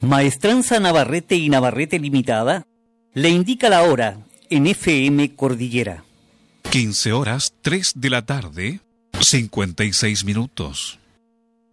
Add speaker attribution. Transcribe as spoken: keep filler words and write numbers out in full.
Speaker 1: Maestranza Navarrete y Navarrete Limitada le indica la hora en F M Cordillera.
Speaker 2: quince horas, tres de la tarde, cincuenta y seis minutos.